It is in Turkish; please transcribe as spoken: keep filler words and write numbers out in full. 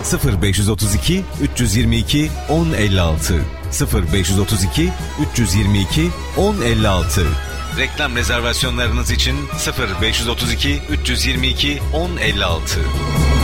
sıfır beş otuz iki üç yirmi iki on elli altı sıfır beş otuz iki üç yirmi iki on elli altı. Reklam rezervasyonlarınız için sıfır beş otuz iki üç yirmi iki on elli altı.